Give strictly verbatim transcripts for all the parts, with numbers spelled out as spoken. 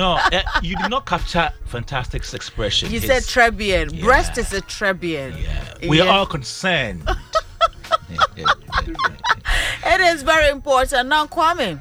No, uh, you did not capture Fantastic's expression. You His, said Trebian. Yeah. Breast is a Trebian. Yeah. We Yeah. are all concerned. It is very important. Now, Kwame,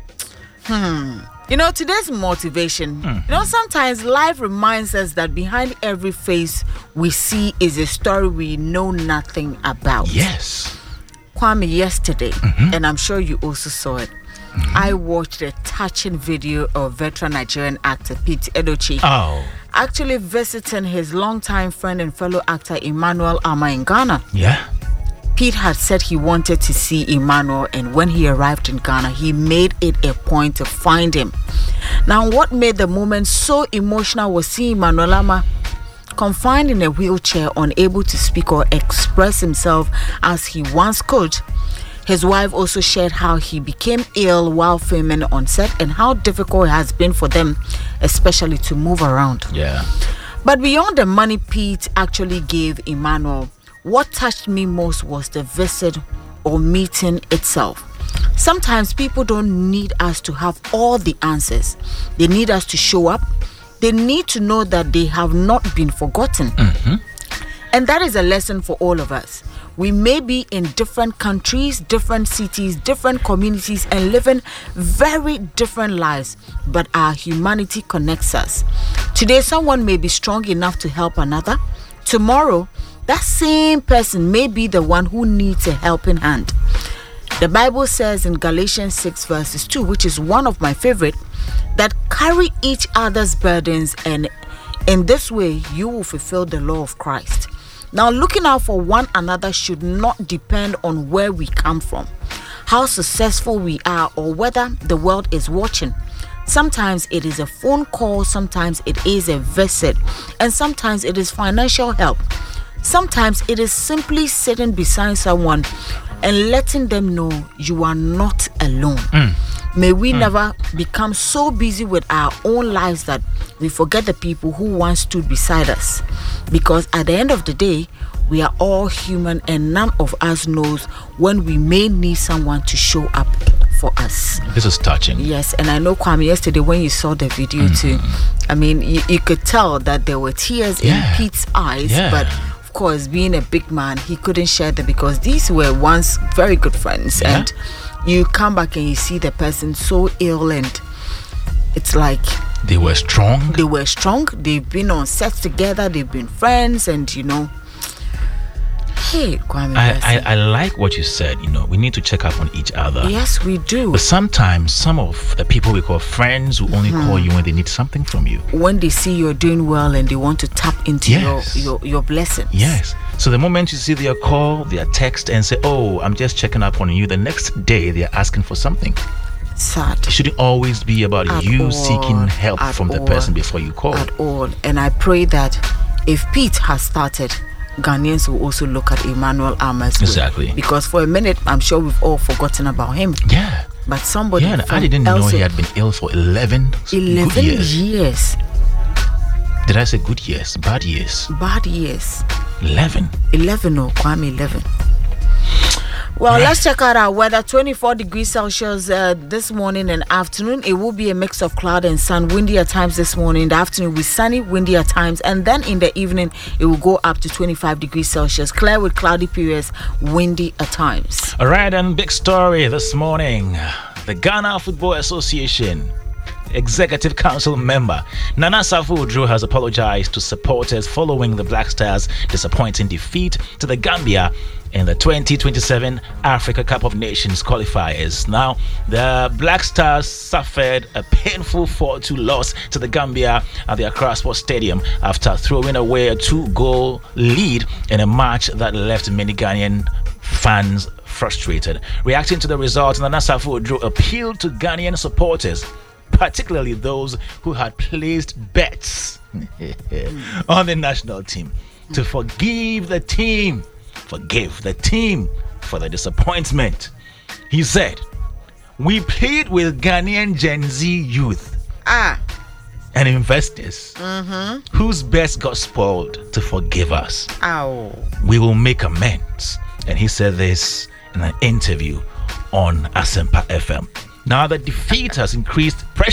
hmm, you know, today's motivation, Mm. you know, sometimes life reminds us that behind every face we see is a story we know nothing about. Yes. Kwame, yesterday, Mm-hmm. and I'm sure you also saw it, mm-hmm. I watched a touching video of veteran Nigerian actor Pete Edochie Oh. actually visiting his longtime friend and fellow actor Emmanuel Ama in Ghana. Yeah. Pete had said he wanted to see Emmanuel, and when he arrived in Ghana, he made it a point to find him. Now, what made the moment so emotional was seeing Emmanuel Ama confined in a wheelchair, unable to speak or express himself as he once could. His wife also shared how he became ill while filming on set and how difficult it has been for them, especially to move around. Yeah. But beyond the money Pete actually gave Emmanuel, what touched me most was the visit or meeting itself. Sometimes people don't need us to have all the answers. They need us to show up. They need to know that they have not been forgotten. Mm-hmm. And that is a lesson for all of us. We may be in different countries, different cities, different communities, and living very different lives, but our humanity connects us. Today, someone may be strong enough to help another. Tomorrow, that same person may be the one who needs a helping hand. The Bible says in Galatians six verses two, which is one of my favorite, that carry each other's burdens, and in this way you will fulfill the law of Christ. Now, looking out for one another should not depend on where we come from, how successful we are, or whether the world is watching. Sometimes it is a phone call, sometimes it is a visit, and sometimes it is financial help. Sometimes it is simply sitting beside someone and letting them know you are not alone. Mm. May we mm. never become so busy with our own lives that we forget the people who once stood beside us. Because at the end of the day, we are all human, and none of us knows when we may need someone to show up for us. This is touching. Yes, and I know, Kwame, yesterday when you saw the video mm. too, I mean, you, you could tell that there were tears yeah. in Pete's eyes, yeah. but of course, being a big man, he couldn't share them because these were once very good friends. Yeah. And you come back and you see the person so ill, and it's like they were strong. They were strong. They've been on sets together. They've been friends, and you know. Hey, Kwame. I, I, I like what you said. You know, we need to check up on each other. Yes, we do. But sometimes some of the people we call friends will only mm-hmm. call you when they need something from you. When they see you're doing well and they want to tap into yes. your, your your blessings. Yes. So the moment you see their call, their text, and say, "Oh, I'm just checking up on you," the next day they are asking for something. Sad. It shouldn't always be about at you all, seeking help from all, the person before you call. At all. And I pray that if Pete has started, Ghanaians will also look at Emmanuel Ama's way. Exactly. Because for a minute, I'm sure we've all forgotten about him. Yeah. But somebody. Yeah, I didn't know he had been ill for eleven, eleven good years. years. Did I say good years? Bad years? Bad years. eleven. eleven, or Kwame, eleven. Well, right. Let's check out our weather. twenty-four degrees Celsius uh, this morning and afternoon. It will be a mix of cloud and sun. Windy at times this morning. In the afternoon, will be sunny, windy at times. And then in the evening, it will go up to twenty-five degrees Celsius. Clear with cloudy periods, windy at times. All right, and big story this morning. The Ghana Football Association Executive Council member Nana Safo-Oduro has apologized to supporters following the Black Stars' disappointing defeat to the Gambia in the twenty twenty-seven Africa Cup of Nations qualifiers. Now, the Black Stars suffered a painful four two loss to the Gambia at the Accra Sports Stadium after throwing away a two-goal lead in a match that left many Ghanaian fans frustrated. Reacting to the result, Nana Safo-Oduro appealed to Ghanaian supporters, particularly those who had placed bets on the national team, to forgive the team, forgive the team for the disappointment. He said, "We played with Ghanaian Gen Z youth ah. and investors mm-hmm. whose bets got spoiled to forgive us. Ow. We will make amends." And he said this in an interview on Asempa F M. Now, the defeat has increased pressure